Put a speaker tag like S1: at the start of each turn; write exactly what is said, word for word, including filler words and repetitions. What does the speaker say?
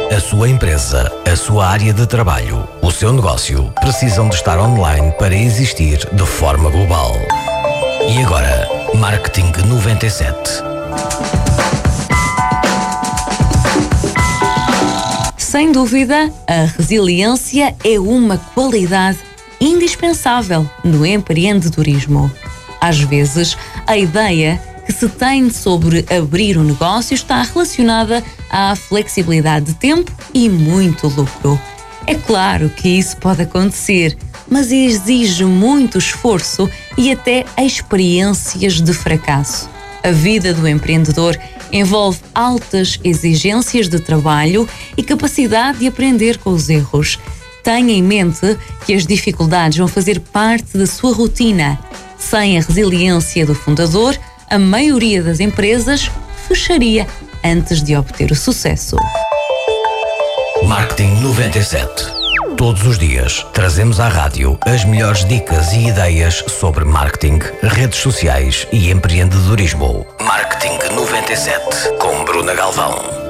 S1: A sua empresa, a sua área de trabalho, o seu negócio precisam de estar online para existir de forma global. E agora, Marketing noventa e sete.
S2: Sem dúvida, a resiliência é uma qualidade indispensável no empreendedorismo. Às vezes, a ideia que se tem sobre abrir um negócio está relacionada à flexibilidade de tempo e muito lucro. É claro que isso pode acontecer, mas exige muito esforço e até experiências de fracasso. A vida do empreendedor envolve altas exigências de trabalho e capacidade de aprender com os erros. Tenha em mente que as dificuldades vão fazer parte da sua rotina. Sem a resiliência do fundador, a maioria das empresas fecharia antes de obter o sucesso.
S1: Marketing noventa e sete. Todos os dias trazemos à rádio as melhores dicas e ideias sobre marketing, redes sociais e empreendedorismo. Marketing noventa e sete com Bruna Galvão.